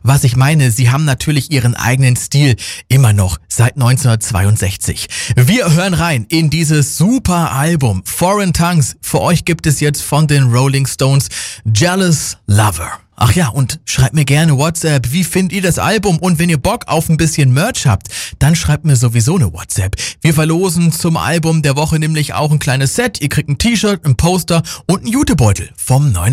Was ich meine, sie haben natürlich ihren eigenen Stil immer noch seit 1962. Wir hören rein in dieses super Album Foreign Tongues. Für euch gibt es jetzt von den Rolling Stones Jealous Lover. Ach ja, und schreibt mir gerne WhatsApp, wie findet ihr das Album? Und wenn ihr Bock auf ein bisschen Merch habt, dann schreibt mir sowieso eine WhatsApp. Wir verlosen zum Album der Woche nämlich auch ein kleines Set. Ihr kriegt ein T-Shirt, ein Poster und einen Jutebeutel vom neuen